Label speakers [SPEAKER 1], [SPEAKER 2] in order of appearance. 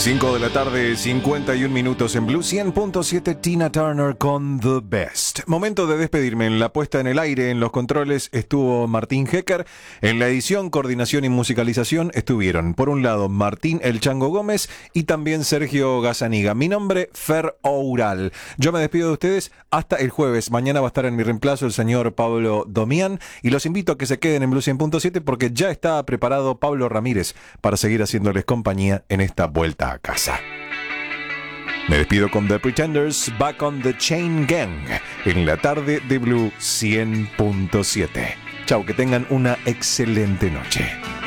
[SPEAKER 1] 5 de la tarde, 51 minutos en Blue 100.7. Tina Turner con The Best. Momento de despedirme. En la puesta en el aire, en los controles, estuvo Martín Hecker. En la edición, coordinación y musicalización estuvieron, por un lado, Martín El Chango Gómez y también Sergio Gazzaniga. Mi nombre, Fer Oural. Yo me despido de ustedes hasta el jueves. Mañana va a estar en mi reemplazo el señor Pablo Domián y los invito a que se queden en Blue 100.7 porque ya está preparado Pablo Ramírez para seguir haciéndoles compañía en esta vuelta a casa. Me despido con The Pretenders, Back on the Chain Gang, en la tarde de Blue 100.7. Chau, que tengan una excelente noche.